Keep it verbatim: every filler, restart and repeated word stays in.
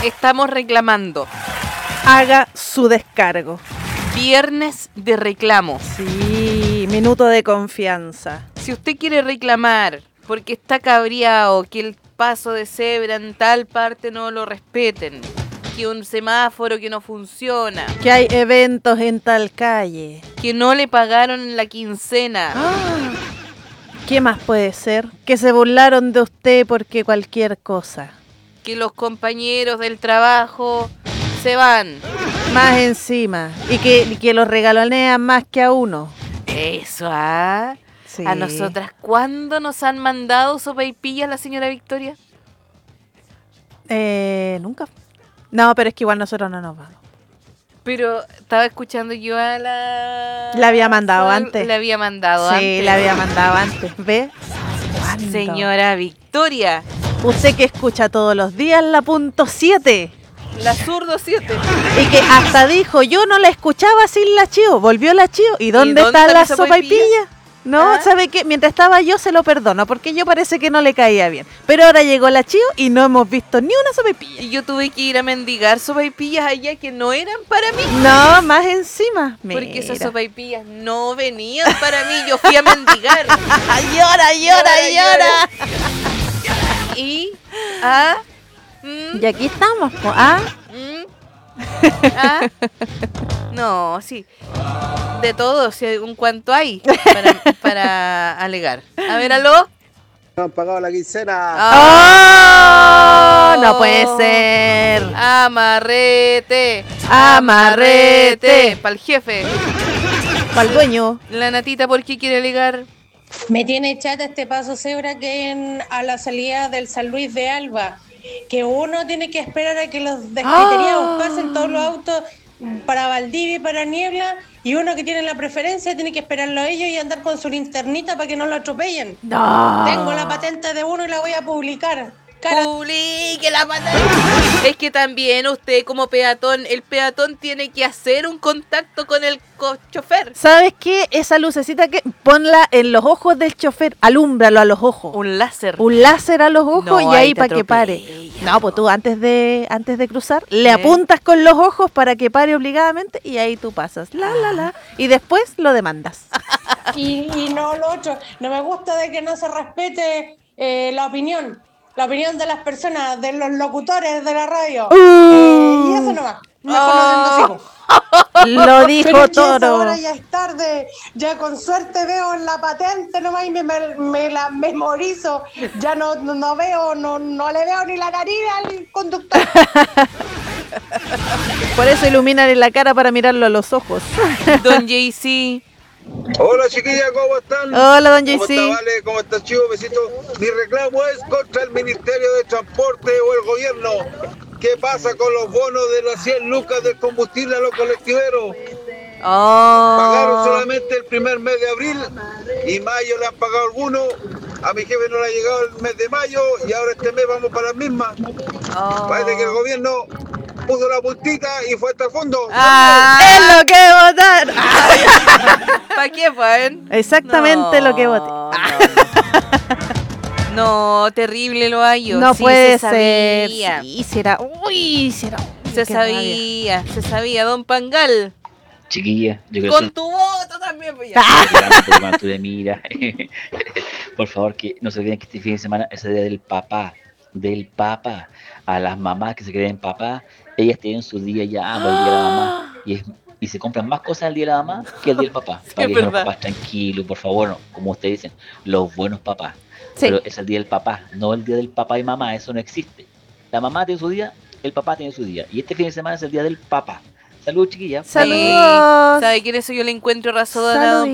estamos reclamando. Haga su descargo. Viernes de reclamos. Sí, minuto de confianza. Si usted quiere reclamar porque está cabreado que el paso de cebra en tal parte no lo respeten, que un semáforo que no funciona, Que hay eventos en tal calle. que no le pagaron la quincena, Ah, ¿qué más puede ser? Que se burlaron de usted porque cualquier cosa. que los compañeros del trabajo se van. Más encima. Y que, y que los regalonean más que a uno. Eso, ¿ah? Sí. A nosotras, ¿cuándo nos han mandado sopaipillas la señora Victoria? Eh, nunca. No, pero es que igual nosotros no nos vamos. Pero estaba escuchando yo a la... La había mandado antes. La había mandado Sí, antes. la había mandado antes. ¿Ve? ¿Cuándo? Señora Victoria. Usted que escucha todos los días la punto siete. La zurdo siete. Y que hasta dijo, yo no la escuchaba sin la Chío. Volvió la Chío. ¿Y dónde, dónde está está la mi sopaipilla? sopaipilla? No, ¿Ah? ¿sabe qué? Mientras estaba yo se lo perdono, porque yo parece que no le caía bien. Pero ahora llegó la Chío y no hemos visto ni una sopaipilla. Y yo tuve que ir a mendigar sopaipillas allá que no eran para mí. No, más encima. Porque esas Mira. sopaipillas no venían para mí. Yo fui a mendigar. llora, llora, llora. Y... Ah... mm, Y aquí estamos, po. ¿Ah? mm, ah, no, sí. De todo, si hay un cuanto hay para, para alegar. A ver, aló. No han pagado la quincena. ¡Oh! No puede ser. Amarrete. Amarrete. Para el jefe. Para el dueño. La Natita, ¿por qué quiere alegar? Me tiene chata este paso cebra que hay en, a la salida del San Luis de Alba, que uno tiene que esperar a que los descriteriados pasen todos los autos para Valdivia y para Niebla, y uno que tiene la preferencia tiene que esperarlo a ellos y andar con su linternita para que no lo atropellen. No. Tengo la patente de uno y la voy a publicar. Cara- Publique la patente. Es que también usted como peatón, el peatón tiene que hacer un contacto con el co- chofer. ¿Sabes qué? Esa lucecita que ponla en los ojos del chofer, alúmbralo a los ojos. Un láser. Un láser a los ojos No, y ahí ahí te para que pare. atropella. No, pues tú antes de antes de cruzar le ¿Eh? apuntas con los ojos para que pare obligadamente y ahí tú pasas. La la la y después lo demandas. Y, y no lo otro, no me gusta de que no se respete eh, la opinión, la opinión de las personas, de los locutores de la radio. Uh. Eh, y eso nomás, mejor Oh. no tengo hijos. Lo dijo Pero es que esa Toro. hora ya es tarde, ya con suerte veo en la patente nomás y me, me, me la memorizo, ya no, no, no veo, no, no le veo ni la nariz al conductor. Por eso ilumínale la cara para mirarlo a los ojos. Don Jay-Z. Hola chiquillas, ¿cómo están? Hola, don ¿Cómo Jay-Z. está, Vale? ¿Cómo está, Chivo? Besito. Mi reclamo es contra el Ministerio de Transporte o el gobierno. ¿Qué pasa con los bonos de las cien lucas del combustible a los colectiveros? Pagaron Oh. solamente el primer mes de abril y mayo le han pagado algunos. A mi jefe no le ha llegado el mes de mayo y ahora este mes vamos para las mismas. Oh. Parece que el gobierno puso la puntita y fue hasta el fondo. Ah. Es lo que votar. ¿Para qué, pues? Exactamente lo que voté. No, no, terrible lo hay. No Sí, puede se ser. sabía. Sí, será. Uy, será. Se Qué rabia. sabía, se sabía, don Pangal. Chiquilla, yo creo Con que tu voto también, pues ya. cuando tú de mira. Por favor, que no se olviden que este fin de semana es el día del papá, del papá. A las mamás que se creen papá, ellas tienen su día ya por el día de la mamá. Y, es, y se compran más cosas el día de la mamá que el día del papá. Sí, Para es que los verdad. papás tranquilos, por favor, no, como ustedes dicen, los buenos papás. Sí. Pero es el día del papá, no el día del papá y mamá, eso no existe. La mamá tiene su día, el papá tiene su día. Y este fin de semana es el día del papá. Saludos, chiquillas. Saludos. ¿Sabe quién eso yo le encuentro razón a Salud. don